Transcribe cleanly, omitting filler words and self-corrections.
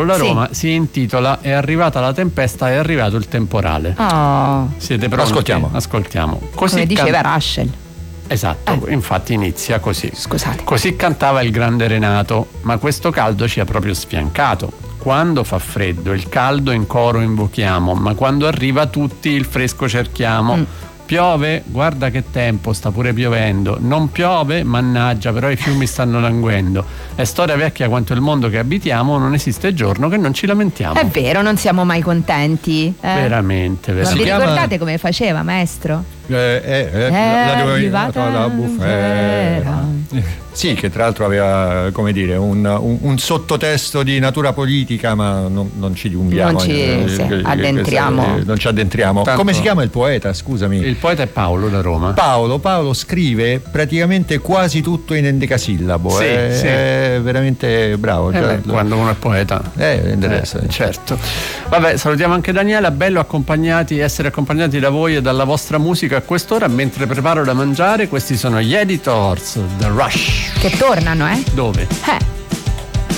Paolo da Roma si intitola È arrivata la tempesta, è arrivato il temporale. Siete pronti? Ascoltiamo. Così come diceva Russell. Esatto, infatti inizia così. Scusate. Così cantava il grande Renato, ma questo caldo ci ha proprio sfiancato. Quando fa freddo il caldo in coro invochiamo, ma quando arriva tutti il fresco cerchiamo. Piove? Guarda che tempo, sta pure piovendo. Non piove? Mannaggia, però i fiumi stanno languendo. È storia vecchia quanto il mondo che abitiamo, non esiste giorno che non ci lamentiamo. È vero, non siamo mai contenti. Veramente. Ma vi ricordate come faceva, maestro? È arrivata la bufera. Sì, che tra l'altro aveva, come dire, un sottotesto di natura politica, ma non ci dilunghiamo. Non ci addentriamo. Tanto, come si chiama il poeta, scusami? Il poeta è Paolo da Roma. Paolo scrive praticamente quasi tutto in endecasillabo. È veramente bravo. Quando uno è poeta. Interessa. Certo. Vabbè, salutiamo anche Daniela, bello essere accompagnati da voi e dalla vostra musica a quest'ora. Mentre preparo da mangiare, questi sono gli Editors, The Rush. Che tornano, Dove?